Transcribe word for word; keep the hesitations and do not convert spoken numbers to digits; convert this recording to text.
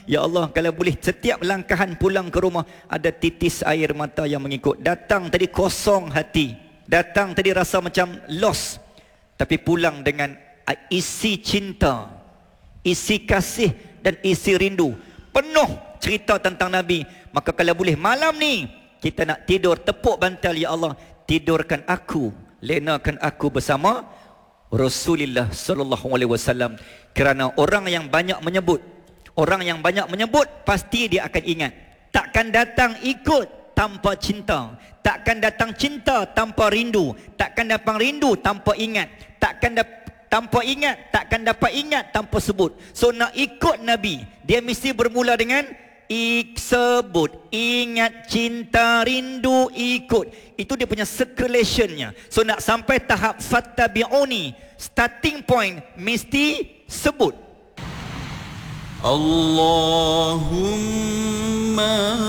Ya Allah, kalau boleh setiap langkahan pulang ke rumah ada titis air mata yang mengikut. Datang tadi kosong hati, datang tadi rasa macam lost, tapi pulang dengan isi cinta, isi kasih dan isi rindu, penuh cerita tentang Nabi. Maka kalau boleh malam ni kita nak tidur, tepuk bantal, ya Allah, tidurkan aku, lenakan aku bersama Rasulullah sallallahu alaihi wasallam. Kerana orang yang banyak menyebut, orang yang banyak menyebut pasti dia akan ingat. Takkan datang ikut tanpa cinta, takkan datang cinta tanpa rindu, takkan datang rindu tanpa ingat, takkan dapat tanpa ingat, takkan dapat ingat tanpa sebut. So nak ikut Nabi, dia mesti bermula dengan ik sebut, ingat, cinta, rindu, ikut. Itu dia punya circulationnya. So nak sampai tahap fattabi'uni, starting point mesti sebut. Allahumma